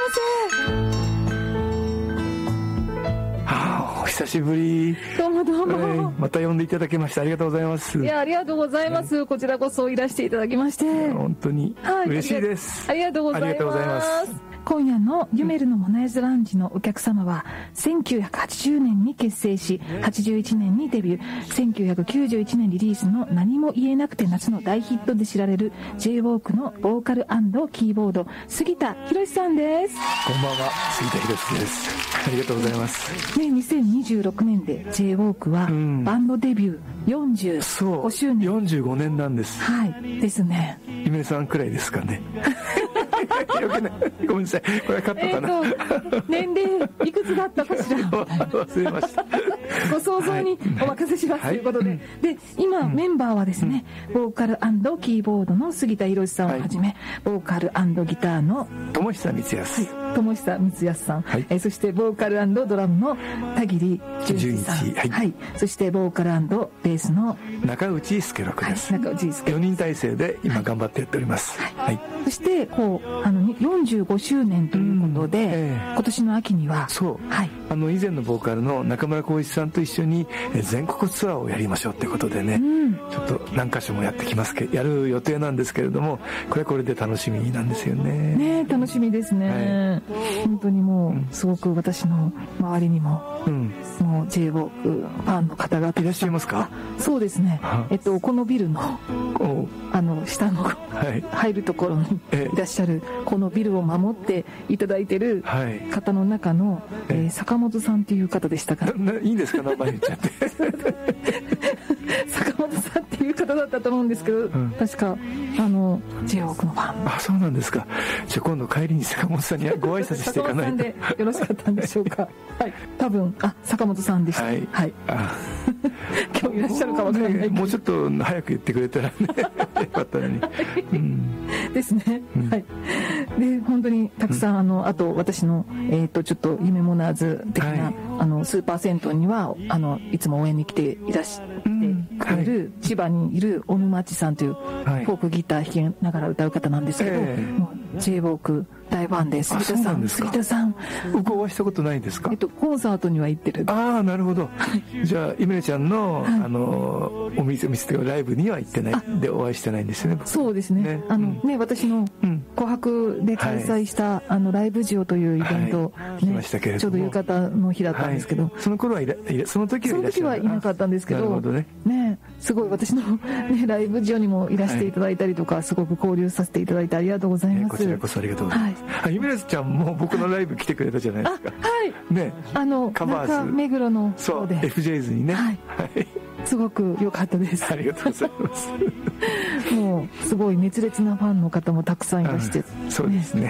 お久しぶり。 どうもどうも、 また呼んでいただきましてありがとうございます。 いや、ありがとうございます、こちらこそいらしていただきまして本当に嬉しいです。 ありがとうございます。今夜のユメルのモナエズラウンジのお客様は1980年に結成し81年にデビュー、1991年リリースの何も言えなくて夏の大ヒットで知られる J-WALK のボーカル&キーボード杉田博さんです。 こんばんは、杉田博です。ありがとうございます。 2026年で J-WALK はバンドデビュー45周年。 45年なんです。 はいですね。 ゆめさんくらいですかね。ごめんなさい、これはカットかな。 年齢いくつだったかしら。 忘れました。 ご想像にお任せしますということで、で今メンバーはですね、ボーカル&キーボードの杉田博さんをはじめ、ボーカル&ギターの友久光康、 友久光康さん、そしてボーカル&ドラムの田切純一さん、そしてボーカル&ベースの中内助六です。4人体制で今頑張ってやっております。 そして45周年ということで、今年の秋には以前のボーカルの中村浩一さんと一緒に全国ツアーをやりましょうってことでね、ちょっと何箇所もやる予定なんですけれども、これで楽しみなんですよね。 楽しみですね。本当にもうすごく私の周りにももう J-WALK ファンの方々 いらっしゃいますか？ そうですね。このビルの下の入るところにいらっしゃる、このビルを守っていただいてる方の中の坂本さんっていう方でしたか？ いいんですか、名前言っちゃって。 坂本さんっていう方だったと思うんですけど、確かJ-WALK のファン。 そうなんですか。じゃあ今度帰りに坂本さんにご挨拶していかないと。 坂本さんでよろしかったんでしょうか。多分坂本さんでした。今日いらっしゃるかわからないけど、 もうちょっと早く言ってくれたらねよかったのに。 ですね。で本当にたくさんあと私のちょっと夢モナーズ的なスーパー銭湯にはいつも応援に来ていらしてくれる千葉にいる小沼地さんというフォークギター弾きながら歌う方なんですけど、J-WALK大ファンです。杉田さん、 僕お会いしたことないですか？ コンサートには行ってる。 ああ、なるほど。じゃあゆめちゃんのお店というライブには行ってないでお会いしてないんですよね。 そうですね。私の紅白で開催したライブジオというイベントね、ちょうど浴衣の日だったんですけど、 その時はいなかったんですけどね、すごい私のライブジオにもいらしていただいたりとか、すごく交流させていただいてありがとうございます。 こちらこそありがとうございます。ゆめちゃんも僕のライブ来てくれたじゃないですか。ね、カバーズ目黒の方で FJs にね。 すごく良かったです。 ありがとうございます。 もうすごい熱烈なファンの方もたくさんいらして、 そうですね。